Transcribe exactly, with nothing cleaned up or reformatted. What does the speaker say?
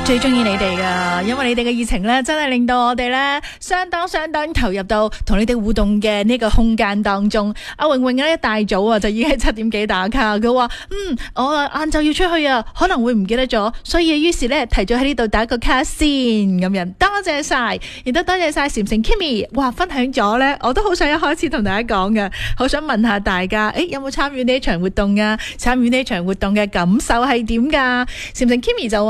最中意你哋噶，因為你哋嘅熱情咧，真係令到我哋咧相當相當投入到同你哋互動嘅呢個空間當中。阿穎穎咧一大早啊，就已經係七點幾打卡，佢話嗯，我晏晝要出去啊，可能會唔記得咗，所以於是咧提咗喺呢度打個卡先咁樣。多謝晒，亦都多謝晒禪城 Kimmy， 哇，分享咗咧，我都好想一開始同大家講嘅，好想問下大家，誒有冇參與呢場活動啊？參與呢場活動嘅感受係點噶？禪城 Kimmy 就